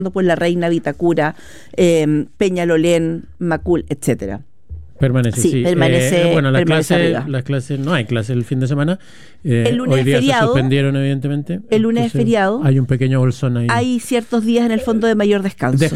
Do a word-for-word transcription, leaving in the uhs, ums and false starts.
por la Reina, Vitacura, eh, Peñalolén, Macul, etcétera. Permanece, sí. sí permanece, eh, bueno, las permanece clases, las clases, no hay clases el fin de semana. Eh, el lunes hoy día es feriado, se suspendieron, evidentemente. El lunes es feriado. Hay un pequeño bolsón ahí. Hay ciertos días en el fondo de mayor descanso.